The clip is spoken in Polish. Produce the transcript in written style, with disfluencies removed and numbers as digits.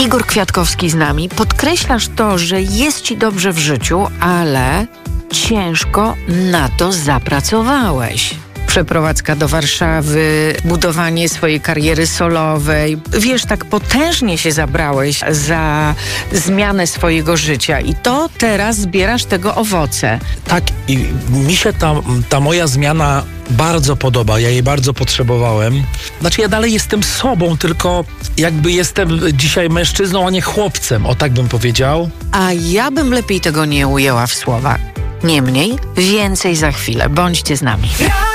Igor Kwiatkowski z nami. Podkreślasz to, że jest ci dobrze w życiu, ale ciężko na to zapracowałeś. Przeprowadzka do Warszawy, budowanie swojej kariery solowej. Wiesz, tak potężnie się zabrałeś za zmianę swojego życia i to teraz zbierasz tego owoce. Tak, i mi się ta moja zmiana bardzo podoba. Ja jej bardzo potrzebowałem. Znaczy, ja dalej jestem sobą, tylko jakby jestem dzisiaj mężczyzną, a nie chłopcem. O, tak bym powiedział. A ja bym lepiej tego nie ujęła w słowa. Niemniej, więcej za chwilę. Bądźcie z nami.